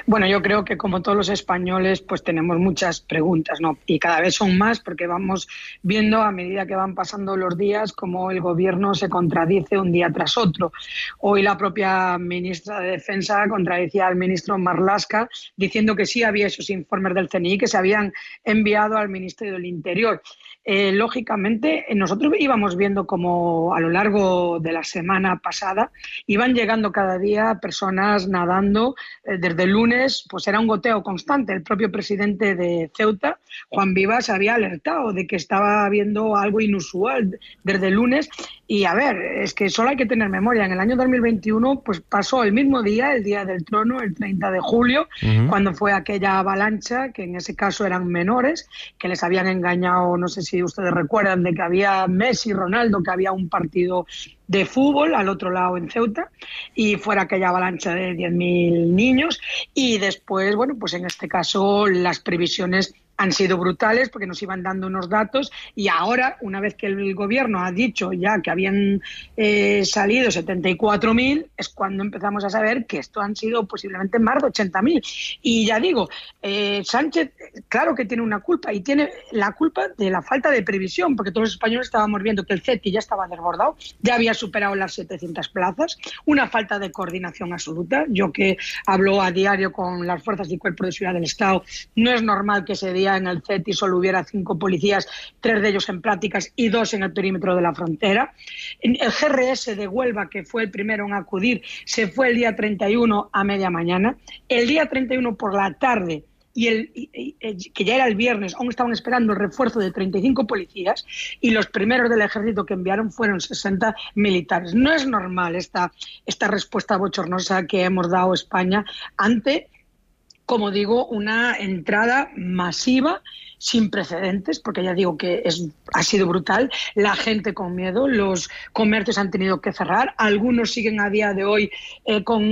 Bueno, yo creo que como todos los españoles, pues tenemos muchas preguntas, ¿no? Y cada vez son más porque vamos viendo a medida que van pasando los días cómo el gobierno se contradice un día tras otro. Hoy la propia ministra de Defensa contradecía al ministro Marlaska diciendo que sí había esos informes del CNI que se habían enviado al Ministerio del Interior. Lógicamente, nosotros íbamos viendo como a lo largo de la semana pasada iban llegando cada día personas nadando. Desde el lunes pues era un goteo constante. El propio presidente de Ceuta, Juan Vivas, había alertado de que estaba habiendo algo inusual desde el lunes. Y a ver, es que solo hay que tener memoria. En el año 2021 pues pasó el mismo día, el Día del Trono, el 30 de julio, cuando fue aquella avalancha, que en ese caso eran menores, que les habían engañado, no sé si ustedes recuerdan, de que había Messi, Ronaldo, que había un partido de fútbol al otro lado en Ceuta, y fuera aquella avalancha de 10.000 niños. Y después, bueno, pues en este caso las previsiones han sido brutales porque nos iban dando unos datos, y ahora, una vez que el gobierno ha dicho ya que habían salido 74.000, es cuando empezamos a saber que esto han sido posiblemente más de 80.000. Y ya digo, Sánchez, claro que tiene una culpa, y tiene la culpa de la falta de previsión, porque todos los españoles estábamos viendo que el CETI ya estaba desbordado, ya había superado las 700 plazas, una falta de coordinación absoluta. Yo que hablo a diario con las fuerzas y cuerpos de seguridad del Estado, no es normal que ese día en el CETI solo hubiera 5 policías, 3 de ellos en prácticas y 2 en el perímetro de la frontera. El GRS de Huelva, que fue el primero en acudir, se fue el día 31 a media mañana. El día 31 por la tarde, que ya era el viernes, aún estaban esperando el refuerzo de 35 policías, y los primeros del ejército que enviaron fueron 60 militares. No es normal esta respuesta bochornosa que hemos dado España ante, como digo, una entrada masiva sin precedentes, porque ya digo que ha sido brutal. La gente con miedo, los comercios han tenido que cerrar, algunos siguen a día de hoy con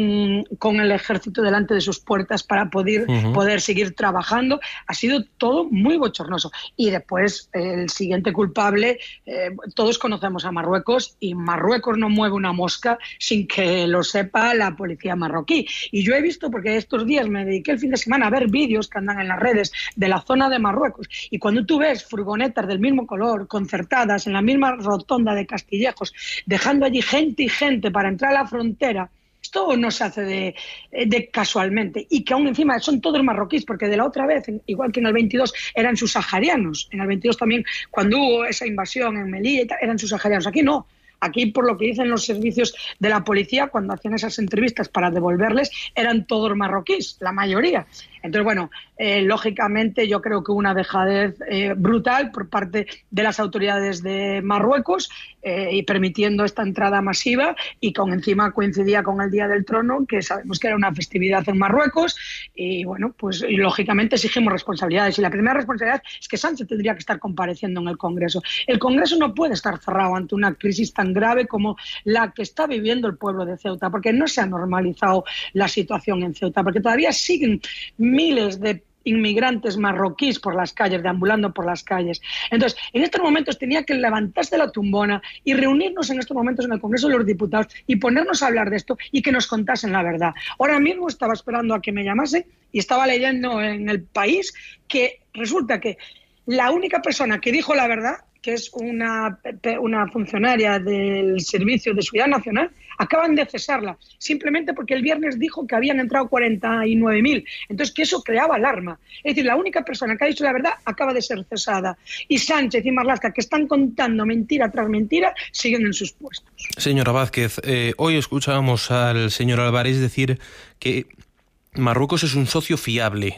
el ejército delante de sus puertas para poder seguir trabajando. Ha sido todo muy bochornoso. Y después, el siguiente culpable, todos conocemos a Marruecos, y Marruecos no mueve una mosca sin que lo sepa la policía marroquí. Y yo he visto, porque estos días me dediqué el fin de semana a ver vídeos que andan en las redes de la zona de Marruecos, y cuando tú ves furgonetas del mismo color, concertadas en la misma rotonda de Castillejos, dejando allí gente y gente para entrar a la frontera, esto no se hace de casualmente, y que aún encima son todos marroquíes, porque de la otra vez, igual que en el 22, eran subsaharianos. En el 22 también, cuando hubo esa invasión en Melilla, eran subsaharianos. Aquí no. Aquí, por lo que dicen los servicios de la policía, cuando hacían esas entrevistas para devolverles, eran todos marroquíes, la mayoría. Entonces, bueno, lógicamente yo creo que una dejadez brutal por parte de las autoridades de Marruecos, y permitiendo esta entrada masiva, y que encima coincidía con el Día del Trono, que sabemos que era una festividad en Marruecos. Y bueno, pues y lógicamente exigimos responsabilidades, y la primera responsabilidad es que Sánchez tendría que estar compareciendo en el Congreso. El Congreso no puede estar cerrado ante una crisis tan grave como la que está viviendo el pueblo de Ceuta, porque no se ha normalizado la situación en Ceuta, porque todavía siguen miles de inmigrantes marroquíes por las calles, deambulando por las calles. Entonces, en estos momentos tenía que levantarse de la tumbona y reunirnos en estos momentos en el Congreso de los Diputados y ponernos a hablar de esto y que nos contasen la verdad. Ahora mismo estaba esperando a que me llamase y estaba leyendo en El País que resulta que la única persona que dijo la verdad, que es una funcionaria del Servicio de Seguridad Nacional, acaban de cesarla, simplemente porque el viernes dijo que habían entrado 49.000. Entonces, que eso creaba alarma. Es decir, la única persona que ha dicho la verdad acaba de ser cesada. Y Sánchez y Marlaska, que están contando mentira tras mentira, siguen en sus puestos. Señora Vázquez, hoy escuchábamos al señor Álvarez decir que Marruecos es un socio fiable.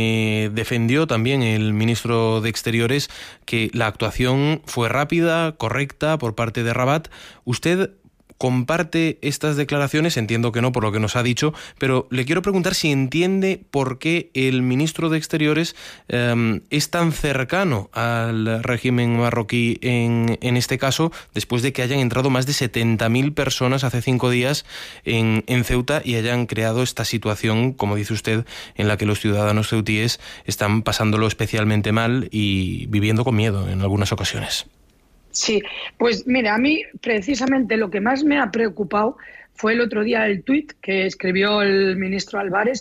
Defendió también el ministro de Exteriores que la actuación fue rápida, correcta por parte de Rabat. ¿Usted comparte estas declaraciones? Entiendo que no, por lo que nos ha dicho, pero le quiero preguntar si entiende por qué el ministro de Exteriores es tan cercano al régimen marroquí en este caso, después de que hayan entrado más de 70.000 personas hace 5 días en Ceuta y hayan creado esta situación, como dice usted, en la que los ciudadanos ceutíes están pasándolo especialmente mal y viviendo con miedo en algunas ocasiones. Sí, pues mira, a mí precisamente lo que más me ha preocupado fue el otro día el tuit que escribió el ministro Álvarez,